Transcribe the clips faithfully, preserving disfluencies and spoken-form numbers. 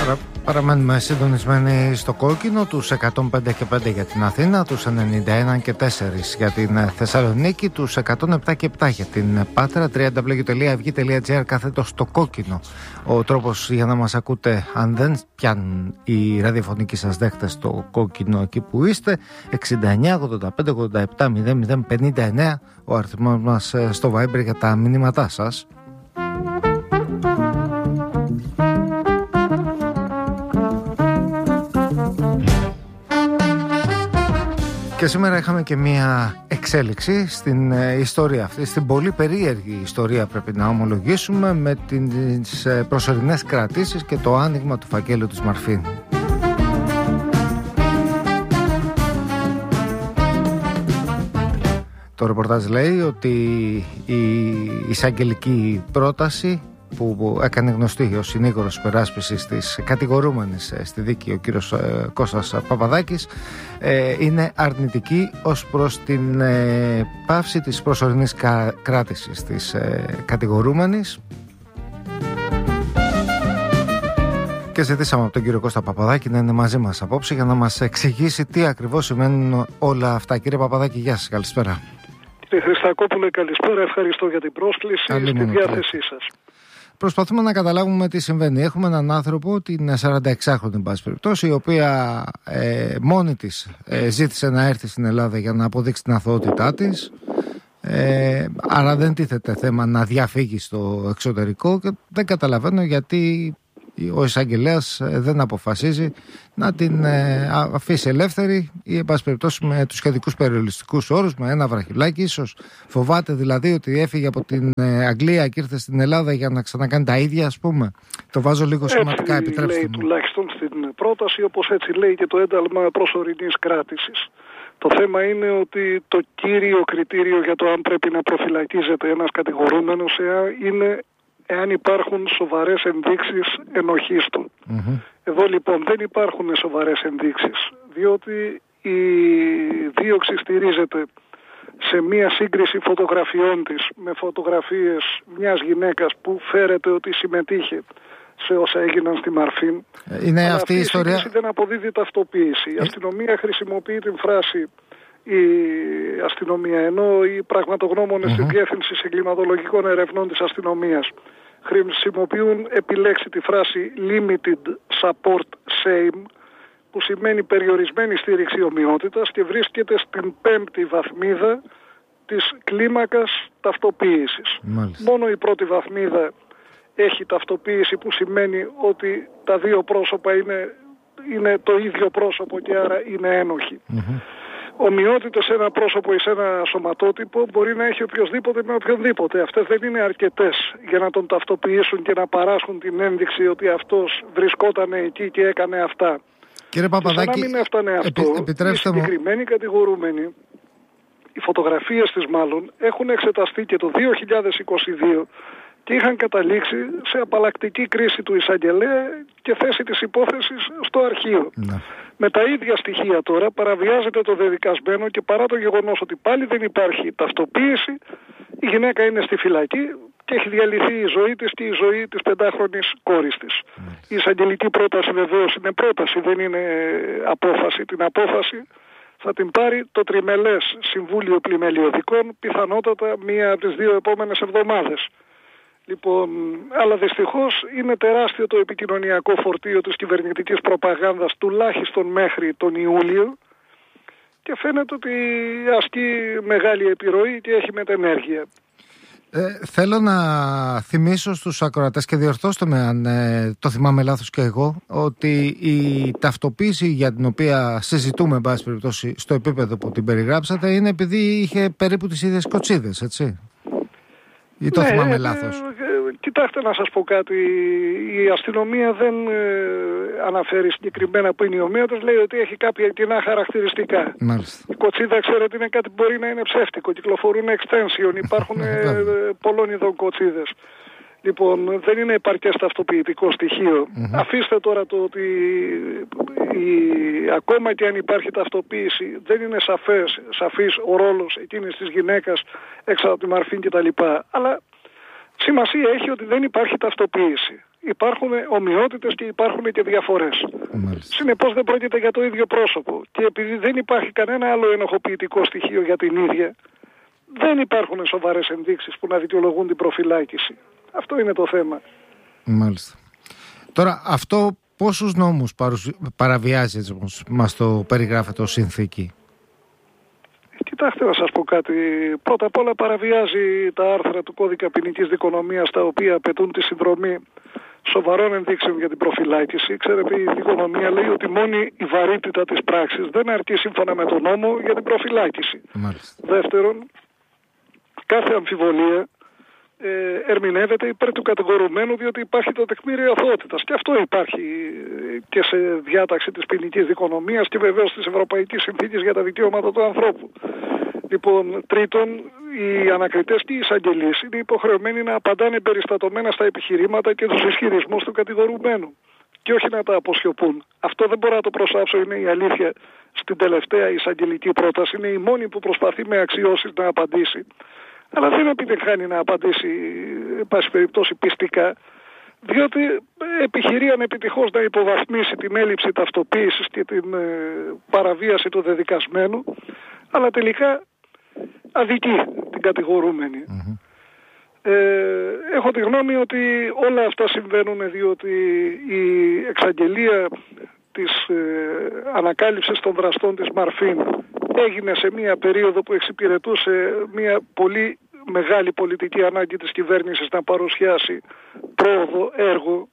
Παρα, παραμένουμε συντονισμένοι στο κόκκινο, τους εκατόν πέντε και πέντε για την Αθήνα, τους ενενήντα ένα και τέσσερα για την Θεσσαλονίκη, τους εκατόν επτά και επτά για την Πάτρα. double-u double-u double-u τελεία αυγή τελεία τζι άρ κάθετος στο κόκκινο ο τρόπος για να μας ακούτε αν δεν πιάνουν οι ραδιοφωνικοί σας δέχτες στο κόκκινο εκεί που είστε. Εξήντα εννιά ογδόντα πέντε ογδόντα επτά μηδέν μηδέν πενήντα εννέα ο αριθμός μας στο Viber για τα μηνύματά σας. Και σήμερα είχαμε και μία εξέλιξη στην ε, ιστορία αυτή, στην πολύ περίεργη ιστορία πρέπει να ομολογήσουμε, με τις ε, προσωρινές κρατήσεις και το άνοιγμα του φακέλου της Μαρφίν. Το ρεπορτάζ λέει ότι η εισαγγελική πρόταση που έκανε γνωστή ο συνήγορος υπεράσπισης της κατηγορούμενης στη δίκη, ο κύριος Κώστας Παπαδάκης, είναι αρνητική ως προς την πάυση της προσωρινής κράτησης της κατηγορούμενης. Και ζητήσαμε από τον κύριο Κώστα Παπαδάκη να είναι μαζί μας απόψε για να μας εξηγήσει τι ακριβώς σημαίνουν όλα αυτά. Κύριε Παπαδάκη, γεια σας, καλησπέρα. Κύριε Χριστακόπουλε, καλησπέρα, ευχαριστώ για την πρόσκληση, στη διάθεσή σας. Προσπαθούμε να καταλάβουμε τι συμβαίνει. Έχουμε έναν άνθρωπο, την σαρανταεξάχρονη, εν πάση περιπτώσει, η οποία ε, μόνη της ε, ζήτησε να έρθει στην Ελλάδα για να αποδείξει την αθωότητά της. Ε, άρα δεν τίθεται θέμα να διαφύγει στο εξωτερικό και δεν καταλαβαίνω γιατί ο εισαγγελέας δεν αποφασίζει να την ε, αφήσει ελεύθερη ή εν πάση περιπτώσει με τους σχετικούς περιοριστικούς όρους, με ένα βραχυλάκι ίσως. Φοβάται δηλαδή ότι έφυγε από την ε, Αγγλία και ήρθε στην Ελλάδα για να ξανακάνει τα ίδια, ας πούμε. Το βάζω λίγο σχηματικά, επιτρέψτε λέει μου. Τουλάχιστον στην πρόταση, όπως έτσι λέει και το ένταλμα προσωρινής κράτησης. Το θέμα είναι ότι το κύριο κριτήριο για το αν πρέπει να προφυλακίζεται ένας κατηγορούμενος είναι εάν υπάρχουν σοβαρές ενδείξεις ενοχής του. Mm-hmm. Εδώ λοιπόν δεν υπάρχουν σοβαρές ενδείξεις, διότι η δίωξη στηρίζεται σε μία σύγκριση φωτογραφιών της με φωτογραφίες μιας γυναίκας που φέρεται ότι συμμετείχε σε όσα έγιναν στη Μαρφίν. Είναι Αλλά αυτή, αυτή η ιστορία. σύγκριση δεν αποδίδει ταυτοποίηση. Η αστυνομία χρησιμοποιεί την φράση η αστυνομία, ενώ οι πραγματογνώμονες mm-hmm. της Διεύθυνσης Εγκληματολογικών Ερευνών της Αστυνομίας χρησιμοποιούν επιλέξει τη φράση limited support same, που σημαίνει περιορισμένη στήριξη ομοιότητας και βρίσκεται στην πέμπτη βαθμίδα της κλίμακας ταυτοποίησης. Μάλιστα. Μόνο η πρώτη βαθμίδα έχει ταυτοποίηση, που σημαίνει ότι τα δύο πρόσωπα είναι, είναι το ίδιο πρόσωπο και άρα είναι ένοχοι. Mm-hmm. Ομοιότητα σε ένα πρόσωπο ή σε ένα σωματότυπο μπορεί να έχει οποιοδήποτε με οποιονδήποτε. Αυτές δεν είναι αρκετές για να τον ταυτοποιήσουν και να παράσχουν την ένδειξη ότι αυτός βρισκόταν εκεί και έκανε αυτά. Κύριε Παπαδάκη, και να μην έφτανε αυτό, επι, επιτρέψτε μου. Οι συγκεκριμένοι κατηγορούμενοι, οι φωτογραφίες της μάλλον, έχουν εξεταστεί και το δύο χιλιάδες είκοσι δύο και είχαν καταλήξει σε απαλλακτική κρίση του εισαγγελέα και θέση της υπόθεσης στο αρχείο. Ναι. Με τα ίδια στοιχεία τώρα παραβιάζεται το δεδικασμένο και παρά το γεγονός ότι πάλι δεν υπάρχει ταυτοποίηση, η γυναίκα είναι στη φυλακή και έχει διαλυθεί η ζωή της και η ζωή της πεντάχρονης κόρης της. Ναι. Η εισαγγελική πρόταση βεβαίως είναι πρόταση, δεν είναι απόφαση. Την απόφαση θα την πάρει το τριμελές Συμβούλιο Πλημελιωδικών, πιθανότατα μία από τις δύο επόμενες εβδομάδες. Λοιπόν, αλλά δυστυχώς είναι τεράστιο το επικοινωνιακό φορτίο της κυβερνητικής προπαγάνδας, τουλάχιστον μέχρι τον Ιούλιο, και φαίνεται ότι ασκεί μεγάλη επιρροή και έχει μετενέργεια. Ε, θέλω να θυμίσω στους ακροατές και διορθώστε με αν ε, το θυμάμαι λάθος και εγώ, ότι η ταυτοποίηση για την οποία συζητούμε, εν πάση περιπτώσει, στο επίπεδο που την περιγράψατε, είναι επειδή είχε περίπου τις ίδιες κοτσίδες, έτσι? Ή το ναι, θυμάμαι λάθος? Ε, ε, κοιτάξτε να σας πω κάτι. Η αστυνομία δεν ε, αναφέρει συγκεκριμένα που είναι η ομοίωτος, λέει ότι έχει κάποια κοινά χαρακτηριστικά. Μάλιστα. Η κοτσίδα, ξέρετε, είναι κάτι που μπορεί να είναι ψεύτικο. Κυκλοφορούν extension, υπάρχουν ε, πολλών ειδών κοτσίδες. Λοιπόν, δεν είναι επαρκές ταυτοποιητικό στοιχείο. Mm-hmm. Αφήστε τώρα το ότι η, ακόμα και αν υπάρχει ταυτοποίηση, δεν είναι σαφές, σαφής ο ρόλος εκείνης της γυναίκας έξω από τη Μαρφίν κτλ. Αλλά σημασία έχει ότι δεν υπάρχει ταυτοποίηση. Υπάρχουν ομοιότητες και υπάρχουν και διαφορές. Συνεπώς δεν πρόκειται για το ίδιο πρόσωπο. Και επειδή δεν υπάρχει κανένα άλλο ενοχοποιητικό στοιχείο για την ίδια, δεν υπάρχουν σοβαρές ενδείξεις που να δικαιολογούν την προφυλάκηση. Αυτό είναι το θέμα. Μάλιστα. Τώρα, αυτό πόσους νόμους παραβιάζει, έτσι όπως μας το περιγράφεται ως συνθήκη? Κοιτάξτε να σας πω κάτι. Πρώτα απ' όλα παραβιάζει τα άρθρα του κώδικα ποινικής δικονομίας, τα οποία απαιτούν τη συνδρομή σοβαρών ενδείξεων για την προφυλάκηση. Ξέρετε, η δικονομία λέει ότι μόνη η βαρύτητα της πράξης δεν αρκεί σύμφωνα με τον νόμο για την προφυλάκηση. Μάλιστα. Δεύτερον, κάθε αμφιβολία ε, ερμηνεύεται υπέρ του κατηγορουμένου, διότι υπάρχει το τεκμήριο αθωότητας. Και αυτό υπάρχει και σε διάταξη της ποινικής δικονομίας και βεβαίως της Ευρωπαϊκής Συνθήκης για τα Δικαιώματα του Ανθρώπου. Λοιπόν, τρίτον, οι ανακριτές και οι εισαγγελείς είναι υποχρεωμένοι να απαντάνε περιστατωμένα στα επιχειρήματα και τους ισχυρισμούς του κατηγορουμένου και όχι να τα αποσιωπούν. Αυτό δεν μπορώ να το προσάψω, είναι η αλήθεια. Στην τελευταία εισαγγελική πρόταση είναι η μόνη που προσπαθεί με αξιώσεις να απαντήσει, αλλά δεν επιτυγχάνει να απαντήσει, εν πάση περιπτώσει, πιστικά, διότι επιχειρεί ανεπιτυχώς να υποβαθμίσει την έλλειψη ταυτοποίησης και την ε, παραβίαση του δεδικασμένου, αλλά τελικά αδικεί την κατηγορούμενη. Mm-hmm. Ε, έχω τη γνώμη ότι όλα αυτά συμβαίνουν διότι η εξαγγελία της ε, ανακάλυψης των δραστών της Μαρφίν έγινε σε μια περίοδο που εξυπηρετούσε μια πολύ μεγάλη πολιτική ανάγκη της κυβέρνησης να παρουσιάσει πρόοδο, έργο,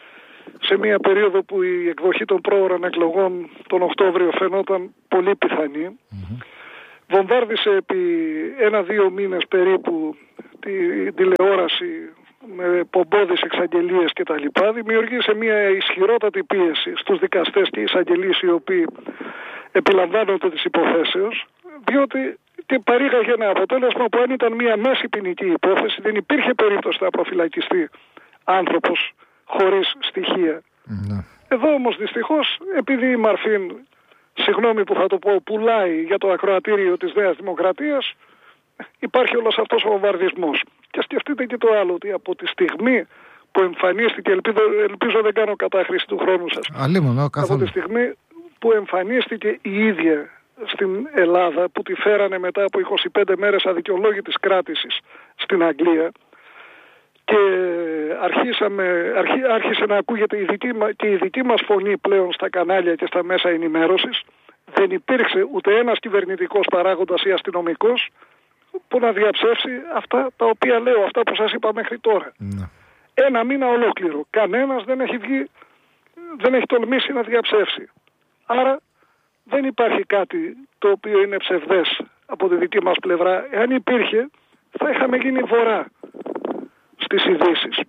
σε μια περίοδο που η εκδοχή των πρόωρων εκλογών τον Οκτώβριο φαινόταν πολύ πιθανή. Mm-hmm. Βομβάρδισε επί ένα-δύο μήνες περίπου τη τηλεόραση με πομπώδεις εξαγγελίες κτλ. Δημιουργήσε μια ισχυρότατη πίεση στους δικαστές και εισαγγελείς οι οποίοι επιλαμβάνονται της υποθέσεως, διότι και παρήγαγε ένα αποτέλεσμα που αν ήταν μια μέση ποινική υπόθεση δεν υπήρχε περίπτωση να προφυλακιστεί άνθρωπος χωρίς στοιχεία. Mm-hmm. Εδώ όμως δυστυχώς, επειδή η Μαρφίν, συγγνώμη που θα το πω, πουλάει για το ακροατήριο της Νέας Δημοκρατίας, υπάρχει όλος αυτός ο βομβαρδισμός. Και σκεφτείτε και το άλλο, ότι από τη στιγμή που εμφανίστηκε, ελπίζω, ελπίζω δεν κάνω κατάχρηση του χρόνου σας, Αλίμονο, από τη στιγμή που εμφανίστηκε η ίδια στην Ελλάδα, που τη φέρανε μετά από είκοσι πέντε μέρες αδικαιολόγητης κράτησης στην Αγγλία, και αρχίσαμε, αρχί, άρχισε να ακούγεται η δική, και η δική μας φωνή πλέον στα κανάλια και στα μέσα ενημέρωσης, δεν υπήρξε ούτε ένας κυβερνητικός παράγοντας ή αστυνομικός που να διαψεύσει αυτά τα οποία λέω, αυτά που σας είπα μέχρι τώρα. Ναι. Ένα μήνα ολόκληρο. Κανένας δεν έχει βγει, δεν έχει τολμήσει να διαψεύσει. Άρα δεν υπάρχει κάτι το οποίο είναι ψευδές από τη δική μας πλευρά. Εάν υπήρχε, θα είχαμε γίνει βορρά στις ειδήσεις.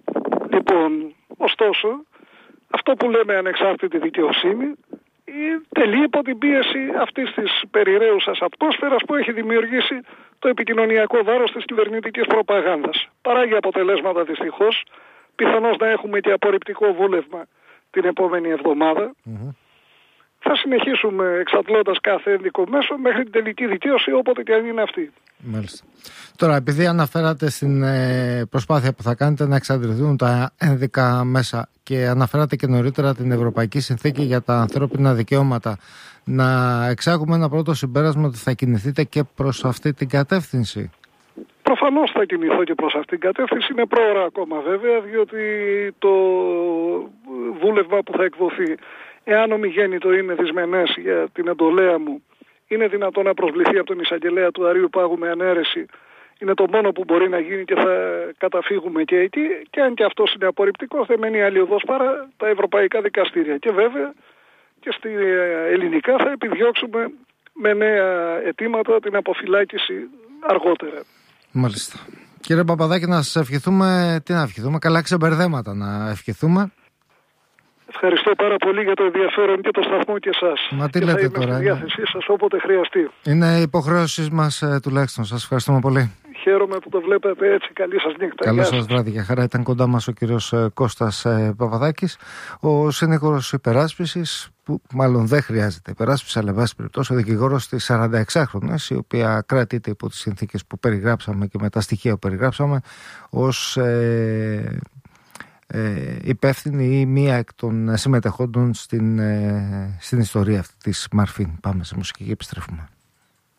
Λοιπόν, ωστόσο, αυτό που λέμε ανεξάρτητη δικαιοσύνη τελεί υπό την πίεση αυτής της περιραίουσας ατμόσφαιρας που έχει δημιουργήσει το επικοινωνιακό βάρος της κυβερνητικής προπαγάνδας. Παράγει αποτελέσματα δυστυχώς, πιθανώς να έχουμε και απορριπτικό βούλευμα την επόμενη εβδομάδα. Mm-hmm. Θα συνεχίσουμε εξαντλώντας κάθε ένδικο μέσο μέχρι την τελική δικαίωση, όποτε και αν είναι αυτή. Μάλιστα. Τώρα, επειδή αναφέρατε στην ε, προσπάθεια που θα κάνετε να εξαντληθούν τα ένδικα μέσα και αναφέρατε και νωρίτερα την Ευρωπαϊκή Συνθήκη για τα ανθρώπινα δικαιώματα, να εξάγουμε ένα πρώτο συμπέρασμα ότι θα κινηθείτε και προς αυτή την κατεύθυνση? Προφανώς θα κινηθώ και προς αυτήν την κατεύθυνση. Είναι πρόωρα ακόμα βέβαια, διότι το βούλευμα που θα εκδοθεί, εάν ομιγέννητο είναι δυσμενές για την εντολέα μου, είναι δυνατόν να προσβληθεί από τον εισαγγελέα του Αρείου Πάγου με ανέρεση. Είναι το μόνο που μπορεί να γίνει και θα καταφύγουμε και εκεί. Και αν και αυτό είναι απορριπτικό, δεν μένει άλλη οδός παρά τα ευρωπαϊκά δικαστήρια. Και βέβαια και στη ελληνικά θα επιδιώξουμε με νέα αιτήματα την αποφυλάκηση αργότερα. Μάλιστα. Κύριε Παπαδάκη, να σας ευχηθούμε, τι να ευχηθούμε, καλά ξεμπερδέματα να ευχηθούμε. Ευχαριστώ πάρα πολύ για το ενδιαφέρον και το σταθμό και εσάς. Μα τι και λέτε θα είμαι τώρα, στη διάθεσή σας όποτε χρειαστεί. Είναι υποχρέωση μας ε, τουλάχιστον. Σας ευχαριστούμε πολύ. Χαίρομαι που το βλέπετε έτσι. Καλή σας νύχτα. Καλό σας βράδυ. Για χαρά ήταν κοντά μας ο κύριος Κώστας ε, Παπαδάκης, ο συνήγορος υπεράσπισης, που μάλλον δεν χρειάζεται υπεράσπιση, αλλά εν πάση περιπτώσει ο δικηγόρος της σαρανταεξάχρονης, η οποία κρατείται υπό τις συνθήκες που περιγράψαμε και με τα στοιχεία που περιγράψαμε ως ε, ε, υπεύθυνη ή μία εκ των συμμετεχόντων στην, ε, στην ιστορία αυτή της Μαρφίν. Πάμε σε μουσική και επιστρέφουμε.